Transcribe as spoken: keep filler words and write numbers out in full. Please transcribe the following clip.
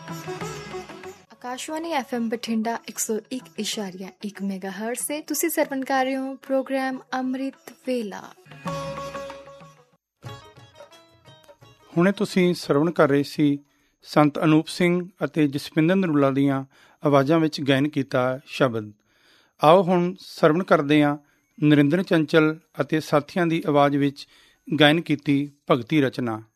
Akashvani F M Bathinda ਇੱਕ ਸੌ ਇੱਕ ਇਸ਼ਾਰੀਆ ਇੱਕ ਮੈਗਾ ਹਰਟਜ਼ ਸੇ ਤੁਸੀਂ ਸਰਵਣ ਕਰ ਰਹੇ ਹੋ ਪ੍ਰੋਗਰਾਮ ਅੰਮ੍ਰਿਤ ਵੇਲਾ। ਹੁਣੇ ਤੁਸੀਂ ਸਰਵਣ ਕਰ ਰਹੇ ਸੀ ਸੰਤ ਅਨੂਪ ਸਿੰਘ ਅਤੇ ਜਸਪਿੰਦਰ ਨਰੂਲਾ ਦੀਆਂ ਆਵਾਜ਼ਾਂ ਵਿੱਚ ਗਾਇਨ ਕੀਤਾ ਸ਼ਬਦ। ਆਓ ਹੁਣ ਸਰਵਣ ਕਰਦੇ ਹਾਂ ਨਰਿੰਦਰ ਚੰਚਲ ਅਤੇ ਸਾਥੀਆਂ ਦੀ ਆਵਾਜ਼ ਵਿੱਚ ਗਾਇਨ ਕੀਤੀ ਭਗਤੀ ਰਚਨਾ।